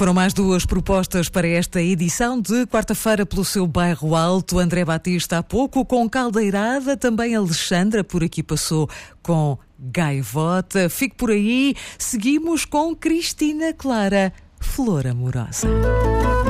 Foram mais duas propostas para esta edição de quarta-feira pelo seu bairro alto. André Batista há pouco com Caldeirada, também Alexandra por aqui passou com Gaivota. Fique por aí, seguimos com Cristina Clara, Flor Amorosa.